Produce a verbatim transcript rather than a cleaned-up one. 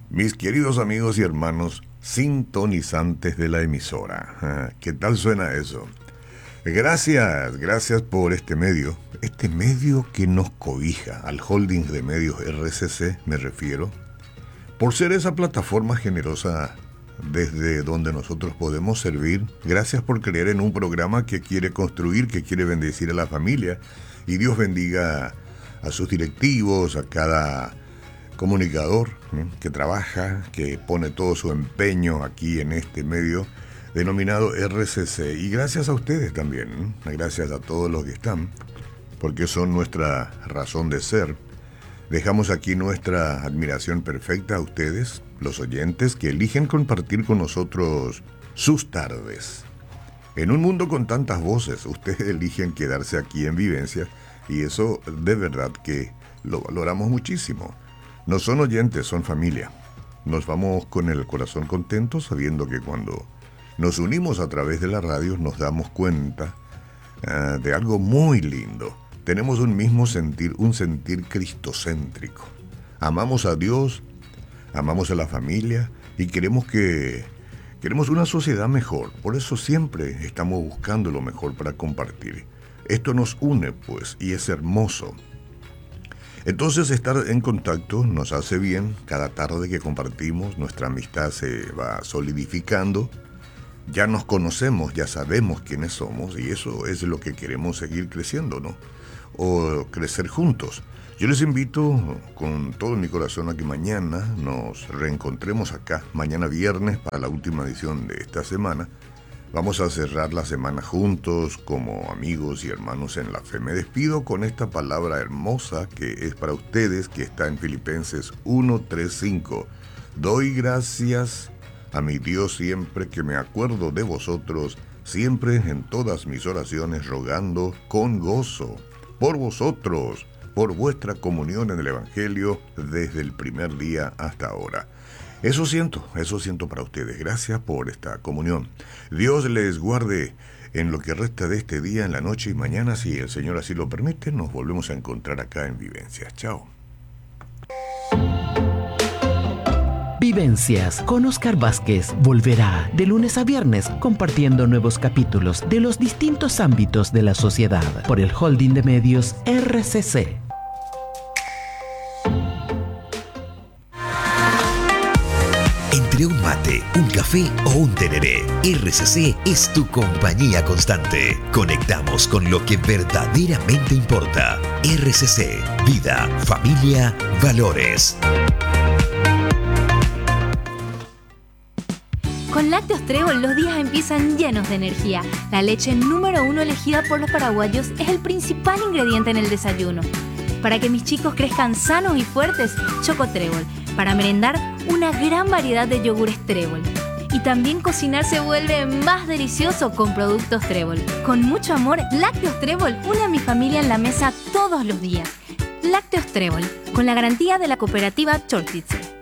Mis queridos amigos y hermanos sintonizantes de la emisora, ¿qué tal suena eso? Gracias, gracias por este medio, este medio que nos cobija, al holding de medios R C C me refiero, por ser esa plataforma generosa desde donde nosotros podemos servir. Gracias por creer en un programa que quiere construir, que quiere bendecir a la familia, y Dios bendiga a sus directivos, a cada comunicador ¿eh? que trabaja, que pone todo su empeño aquí en este medio denominado R C C. Y gracias a ustedes también, ¿eh? Gracias a todos los que están, porque son nuestra razón de ser. Dejamos aquí nuestra admiración perfecta a ustedes, los oyentes que eligen compartir con nosotros sus tardes. En un mundo con tantas voces, ustedes eligen quedarse aquí en Vivencia, y eso de verdad que lo valoramos muchísimo. No son oyentes, son familia. Nos vamos con el corazón contento sabiendo que cuando nos unimos a través de la radio nos damos cuenta uh, de algo muy lindo. Tenemos un mismo sentir, un sentir cristocéntrico. Amamos a Dios, amamos a la familia y queremos que queremos una sociedad mejor. Por eso siempre estamos buscando lo mejor para compartir. Esto nos une, pues, y es hermoso. Entonces estar en contacto nos hace bien. Cada tarde que compartimos nuestra amistad se va solidificando. Ya nos conocemos, ya sabemos quiénes somos, y eso es lo que queremos seguir creciendo, ¿no? O crecer juntos. Yo les invito con todo mi corazón a que mañana nos reencontremos acá, mañana viernes, para la última edición de esta semana. Vamos a cerrar la semana juntos como amigos y hermanos en la fe. Me despido con esta palabra hermosa que es para ustedes, que está en Filipenses uno, tres, cinco. Doy gracias a mi Dios siempre que me acuerdo de vosotros, siempre en todas mis oraciones rogando con gozo por vosotros, por vuestra comunión en el Evangelio desde el primer día hasta ahora. Eso siento, eso siento para ustedes. Gracias por esta comunión. Dios les guarde en lo que resta de este día, en la noche y mañana, si el Señor así lo permite, nos volvemos a encontrar acá en Vivencias. Chao. Vivencias con Oscar Vázquez volverá de lunes a viernes compartiendo nuevos capítulos de los distintos ámbitos de la sociedad por el holding de medios R C C. Entre un mate, un café o un tereré, R C C es tu compañía constante. Conectamos con lo que verdaderamente importa. R C C, vida, familia, valores. Con Lácteos Trébol los días empiezan llenos de energía. La leche número uno elegida por los paraguayos es el principal ingrediente en el desayuno. Para que mis chicos crezcan sanos y fuertes, Choco Trébol. Para merendar, una gran variedad de yogures Trébol. Y también cocinar se vuelve más delicioso con productos Trébol. Con mucho amor, Lácteos Trébol une a mi familia en la mesa todos los días. Lácteos Trébol, con la garantía de la cooperativa Chortitzer.